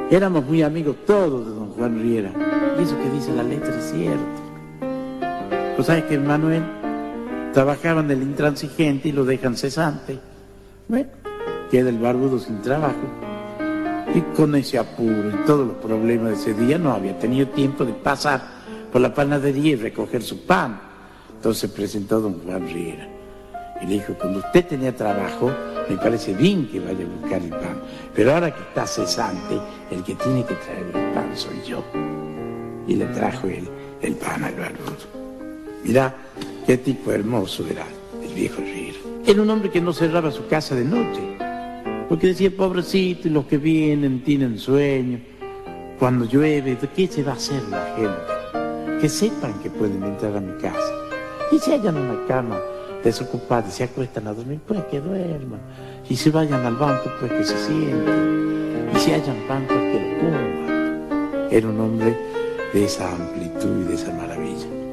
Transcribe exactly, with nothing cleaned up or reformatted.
Éramos muy amigos todos de don Juan Riera. Y eso que dice la letra es cierto. Pues sabes que Manuel trabajaba en el Intransigente y lo dejan cesante. Bueno, queda el barbudo sin trabajo. Y con ese apuro y todos los problemas de ese día no había tenido tiempo de pasar por la panadería y recoger su pan. Entonces presentó don Juan Riera. Y le dijo, cuando usted tenía trabajo, me parece bien que vaya a buscar el pan. Pero ahora que está cesante, el que tiene que traer el pan soy yo. Y le trajo él el pan al barbudo. Mirá qué tipo hermoso era el viejo Riera. Era un hombre que no cerraba su casa de noche. Porque decía, pobrecito, y los que vienen tienen sueño. Cuando llueve, ¿de qué se va a hacer la gente? Que sepan que pueden entrar a mi casa. Y se hallan en una cama desocupada y se acuestan a dormir, pues que duerman. Y se vayan al banco, pues que se sienten. Y si hayan pan, pues que lo coman. Era un hombre de esa amplitud y de esa maravilla.